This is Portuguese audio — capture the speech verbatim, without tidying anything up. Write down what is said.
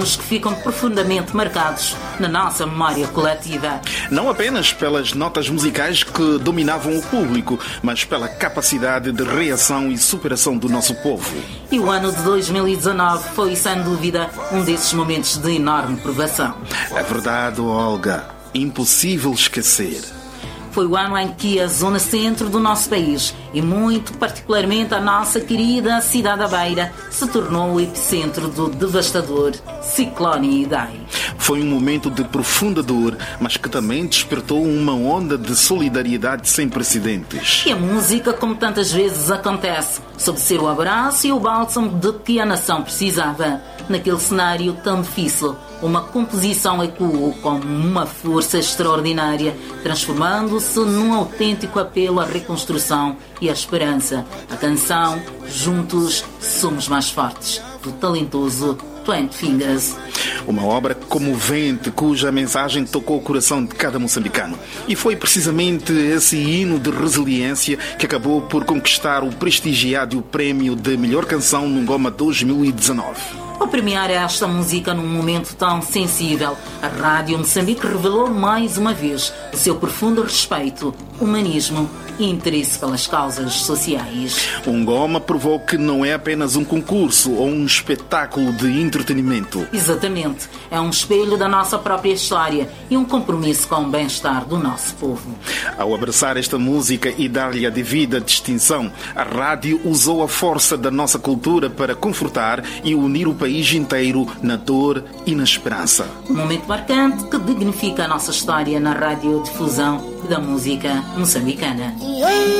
que ficam profundamente marcados na nossa memória coletiva. Não apenas pelas notas musicais que dominavam o público, mas pela capacidade de reação e superação do nosso povo. E o ano de dois mil e dezanove foi, sem dúvida, um desses momentos de enorme provação. É verdade, Olga. Impossível esquecer. Foi o ano em que a zona centro do nosso país, e muito particularmente a nossa querida cidade da Beira, se tornou o epicentro do devastador ciclone Idai. Foi um momento de profunda dor, mas que também despertou uma onda de solidariedade sem precedentes. E a música, como tantas vezes acontece, soube ser o abraço e o bálsamo de que a nação precisava. Naquele cenário tão difícil, uma composição ecoou com uma força extraordinária, transformando-se num autêntico apelo à reconstrução e à esperança. A canção Juntos Somos Mais Fortes, do talentoso Twenty Fingers. Uma obra comovente cuja mensagem tocou o coração de cada moçambicano. E foi precisamente esse hino de resiliência que acabou por conquistar o prestigiado prémio de melhor canção no Ngoma dois mil e dezanove. Ao premiar esta música num momento tão sensível, a Rádio Moçambique revelou mais uma vez o seu profundo respeito, humanismo e interesse pelas causas sociais. O Ngoma provou que não é apenas um concurso ou um espetáculo de entretenimento. Exatamente. É um espelho da nossa própria história e um compromisso com o bem-estar do nosso povo. Ao abraçar esta música e dar-lhe a devida distinção, a rádio usou a força da nossa cultura para confortar e unir o país inteiro na dor e na esperança. Um momento marcante que dignifica a nossa história na radiodifusão da música moçambicana.